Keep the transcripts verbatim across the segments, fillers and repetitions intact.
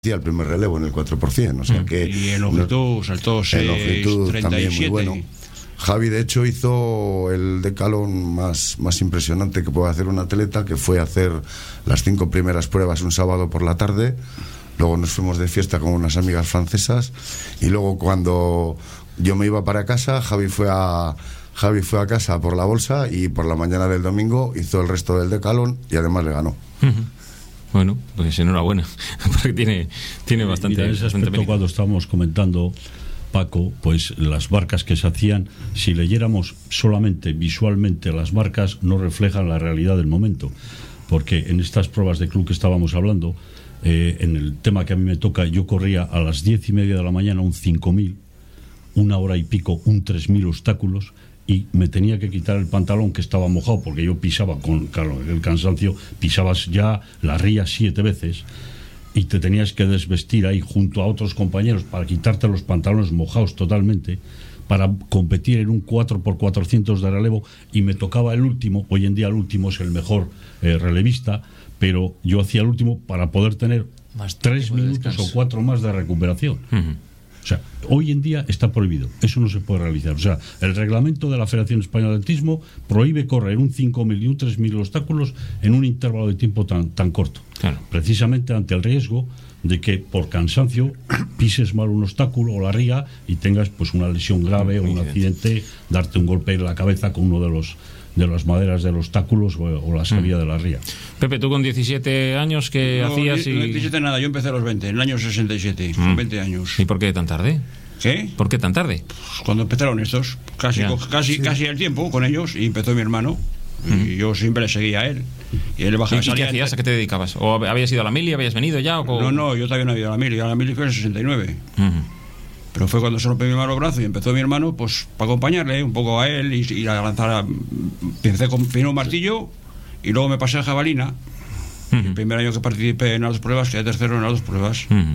el primer relevo en el cuatro por ciento, o sea que y en longitud no, saltó seis, en longitud treinta y siete. También muy bueno. Javi de hecho hizo el decalón más, más impresionante que puede hacer un atleta, que fue hacer las cinco primeras pruebas un sábado por la tarde, luego nos fuimos de fiesta con unas amigas francesas y luego cuando yo me iba para casa, Javi fue a Javi fue a casa por la bolsa y por la mañana del domingo hizo el resto del decalón y además le ganó. Uh-huh. Bueno, pues enhorabuena, porque tiene, tiene bastante... Mira, ese aspecto bastante cuando estábamos comentando, Paco, pues las marcas que se hacían, si leyéramos solamente visualmente las marcas, no reflejan la realidad del momento, porque en estas pruebas de club que estábamos hablando, eh, en el tema que a mí me toca, yo corría a las diez y media de la mañana un cinco mil, una hora y pico un tres mil obstáculos, y me tenía que quitar el pantalón que estaba mojado porque yo pisaba con claro, el cansancio, pisabas ya la ría siete veces y te tenías que desvestir ahí junto a otros compañeros para quitarte los pantalones mojados totalmente para competir en un cuatro por cuatrocientos de relevo, y me tocaba el último. Hoy en día el último es el mejor eh, relevista, pero yo hacía el último para poder tener más tres minutos o cuatro más de recuperación. Uh-huh. O sea, hoy en día está prohibido, eso no se puede realizar. O sea, el reglamento de la Federación Española de Atletismo prohíbe correr un cinco mil y un tres mil obstáculos en un intervalo de tiempo tan, tan corto. Claro. Precisamente ante el riesgo de que por cansancio pises mal un obstáculo o la ría y tengas pues una lesión grave o un accidente, darte un golpe en la cabeza con uno de los de las maderas del obstáculos o, o la salida mm. de la ría. Pepe, tú con diecisiete años, ¿qué no, hacías? No, y... diecisiete nada, yo empecé a los veinte, en el año sesenta y siete, mm. veinte años. ¿Y por qué tan tarde? ¿Qué? ¿Por qué tan tarde? Pues cuando empezaron estos, casi co- casi, sí. casi el tiempo con ellos, y empezó mi hermano, mm. y yo siempre le seguía a él. Y él bajaba. ¿Y, ¿y qué hacías? ¿A qué te dedicabas? ¿O habías ido a la mili? ¿Habías venido ya? O... No, no, yo todavía no había ido a la mili, a la mili fue en el sesenta y nueve. Mm. Pero fue cuando se rompió mi hermano el brazo y empezó mi hermano, pues, para acompañarle un poco a él y, y a lanzar. A, empecé con primero un martillo y luego me pasé a jabalina. Uh-huh. El primer año que participé en las dos pruebas, quedé tercero en las dos pruebas. Uh-huh.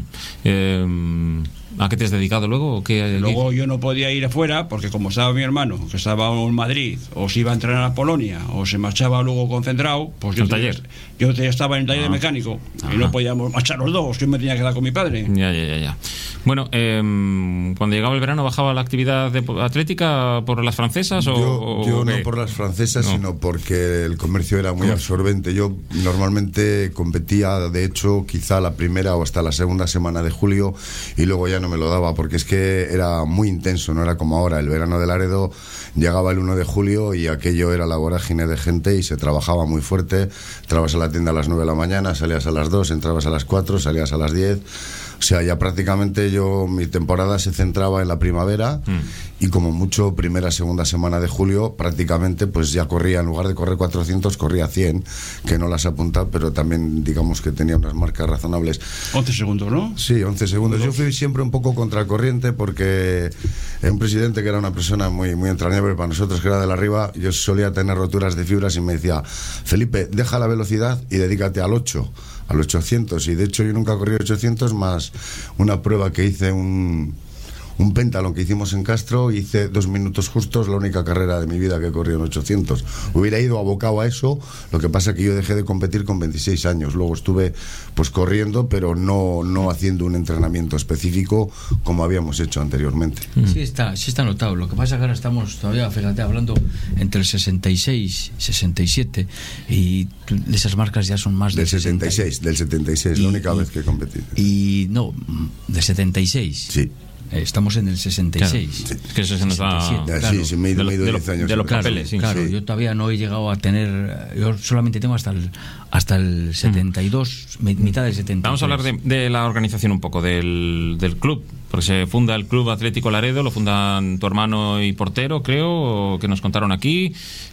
Eh, ¿A qué te has dedicado luego? ¿Qué, luego qué? Yo no podía ir afuera porque como estaba mi hermano, que estaba en Madrid, o se iba a entrenar a Polonia, o se marchaba luego concentrado, pues yo, tenía, yo estaba en el taller ah. de mecánico. Ajá. Y no podíamos marchar los dos, yo me tenía que quedar con mi padre. Ya, ya, ya, ya. Bueno, eh, cuando llegaba el verano, ¿bajaba la actividad de atlética por las francesas? O, yo o, yo o no por las francesas, no. sino porque el comercio era muy absorbente. Yo normalmente competía, de hecho, quizá la primera o hasta la segunda semana de julio, y luego ya no me lo daba, porque es que era muy intenso, no era como ahora. El verano de Laredo llegaba el uno de julio y aquello era la vorágine de gente y se trabajaba muy fuerte. Entrabas a la tienda a las nueve de la mañana, salías a las dos, entrabas a las cuatro, salías a las diez. O sea, ya prácticamente yo, mi temporada se centraba en la primavera mm. y como mucho primera, segunda semana de julio, prácticamente pues ya corría, en lugar de correr cuatrocientos, corría cien, que no las apuntaba, pero también digamos que tenía unas marcas razonables. once segundos, ¿no? Sí, once segundos. Yo fui siempre un poco contracorriente porque un presidente que era una persona muy, muy entrañable para nosotros, que era de la Riva, yo solía tener roturas de fibras y me decía: Felipe, deja la velocidad y dedícate al ocho, al ochocientos, y de hecho yo nunca corrí ochocientos más una prueba que hice, un, un pentalón que hicimos en Castro, hice dos minutos justos, la única carrera de mi vida que he corrido en ochocientos. Hubiera ido abocado a eso, lo que pasa que yo dejé de competir con veintiséis años, luego estuve pues corriendo, pero no, no haciendo un entrenamiento específico como habíamos hecho anteriormente. Sí está, sí está notado, lo que pasa es que ahora estamos todavía, fíjate, hablando entre el sesenta y seis, sesenta y siete, y esas marcas ya son más del de setenta y seis, del setenta y seis, y, la única y, vez que competí. Y no, del setenta y seis. Sí. Estamos en el sesenta y seis. Claro, sí. Que eso se nos va... Claro. Sí, sí, me he ido, me he ido diez años. De los claro, papeles, sí. Claro, sí. Yo todavía no he llegado a tener... Yo solamente tengo hasta el, hasta el setenta y dos, mm. mitad del setenta y dos. Vamos a hablar de, de la organización un poco, del, del club. Porque se funda el Club Atlético Laredo, lo fundan tu hermano y portero, creo, que nos contaron aquí.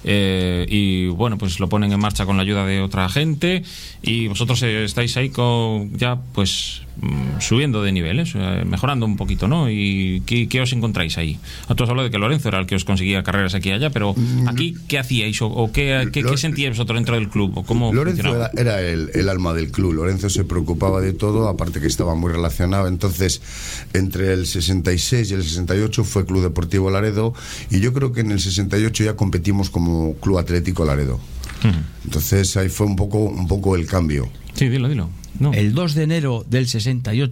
Eh, y bueno, pues lo ponen en marcha con la ayuda de otra gente. Y vosotros estáis ahí con, ya, pues... subiendo de niveles, mejorando un poquito, ¿no? ¿Y qué, qué os encontráis ahí? Tú has hablado de que Lorenzo era el que os conseguía carreras aquí y allá, pero aquí, ¿qué hacíais? ¿O, o qué, qué, qué sentíais vosotros dentro del club? ¿O cómo Lorenzo era, era el, el alma del club. Lorenzo se preocupaba de todo, aparte que estaba muy relacionado. Entonces, entre el sesenta y seis y el sesenta y ocho fue Club Deportivo Laredo, y yo creo que en el sesenta y ocho ya competimos como Club Atlético Laredo. Entonces ahí fue un poco, un poco el cambio. Sí, dilo, dilo. No. El dos de enero del sesenta y ocho